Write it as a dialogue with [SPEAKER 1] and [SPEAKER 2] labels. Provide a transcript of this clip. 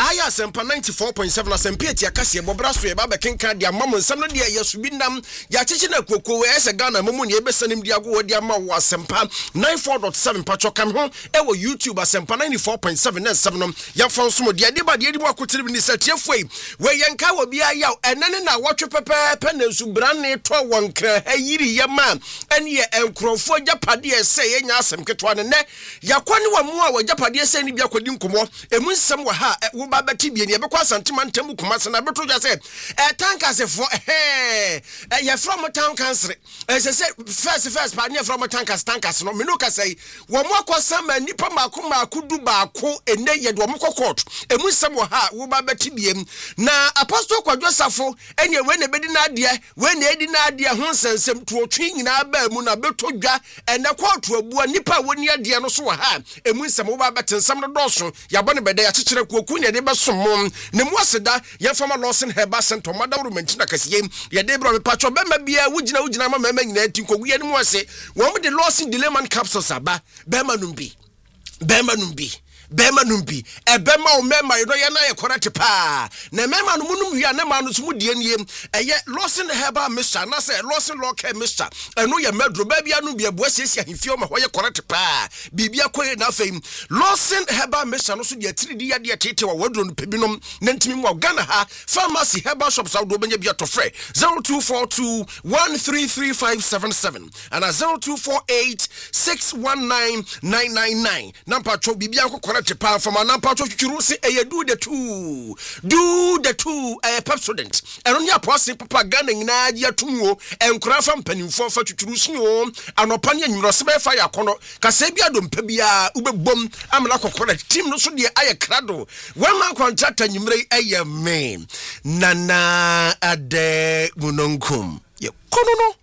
[SPEAKER 1] aya sempa 94.7 asempa ti akase bobraso ye baba kenka dia mammo nsam no dia yesubinam ya cheche na kokoko we ese Ghana mamu ne ebesanim dia go dia ma wo asempa 94.7 pacho kam ho ewo YouTube asempa 94.7 na 7 no ya fonso dia de ba dia di bo akotire bi ni satiefoi we yenka wo bia ya enane na wotwe pepepe na subran to wonkra ayiri yama ene ye enkrofo japade ese ye nya asem ketwa ne yakwane wa mu a wajapade ese ni bia kwadi nkomo emu nsem wa ha wo ba beti bia ne ebekwa santima ntam kuma se na beto dwa se tankasefo ye from town council se first pa ne from tankas no me no ka say wo mo akosama nipa mako du baako ene ye do mo court emu nsem wa ha wo ba beti bia na apostle Kwadwo Safo enye we ne bedi na ade we ne edi na ade ho nsensem to otwi nyina ba mu na beto dwa ene court abua nipa woni ade no so wa ha emu nsem wo ba betensem no doso ya bone bede ya chekere koku ne de besom ne mu aseda ye fama Lawson Herbal Center madawru mentina kasiye ye de bro pacho bema bia wugina ma mama nyina tinkogu ye ne mu ase wo mo de Lawson Dileman capsules aba bema numbi Bema numbi ebema o mema yedo ye na ye correct pa na mema no munum wi na ma no so mudie nie eye Lawson Herbal Mixture na say Lawson Local Mixture eno ye medro ba bia no bia bo asiesia hifio ma ho ye correct pa bibia koye na afem Lawson Herbal Mixture no so de atiridi ya de tete wa wadro no pebinom na ntimi mu Ghana ha pharmacy herbal shops awu do benya bia to frɛ 0242133577 and 0248619999 nampa cho bibia ko pa from an ampacho churu say do the two Pepsodent and on your posse papa Ghana na ya tumu enkura fa mpanimfo fa churu sino anopane nyimrosebe fa yakono kasebia do mpabia ubebom amla kokora team no so de aye krado one man contract nyimre aye men nana ade munonkum ye kono no